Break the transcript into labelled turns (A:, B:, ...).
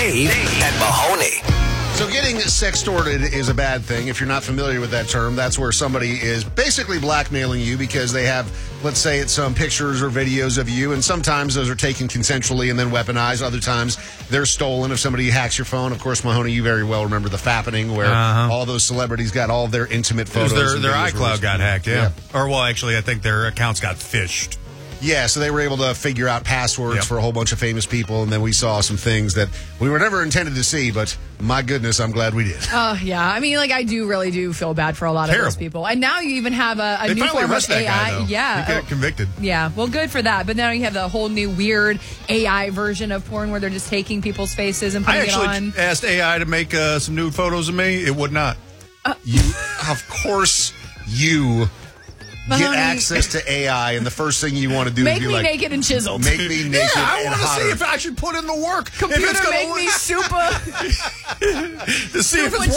A: Dave and Mahoney.
B: So getting sextorted is a bad thing. If you're not familiar with that term, that's where somebody is basically blackmailing you because they have, let's say, it's some pictures or videos of you, and sometimes those are taken consensually and then weaponized. Other times they're stolen if somebody hacks your phone. Of course, Mahoney, you very well remember the fappening where all those celebrities got all their intimate photos.
C: Their iCloud got hacked, yeah. Or, well, actually, I think their accounts got phished.
B: Yeah, so they were able to figure out passwords for a whole bunch of famous people, and then we saw some things that we were never intended to see, but my goodness, I'm glad we did.
D: Oh, yeah. I mean, like, I really do feel bad for a lot of those people. And now you even have a new form of AI.
C: Guy,
D: yeah.
C: He got convicted.
D: Yeah, well, good for that. But now you have the whole new weird AI version of porn where they're just taking people's faces and putting it on.
C: I actually asked AI to make some nude photos of me. It would not.
B: Of course, you get access to AI, and the first thing you want to do is be like,
D: make me naked and chiseled.
B: Make me naked
C: I
B: and
C: want to
B: hotter.
C: see if I should put in the work.
D: Computer, make me super.
C: To see if it's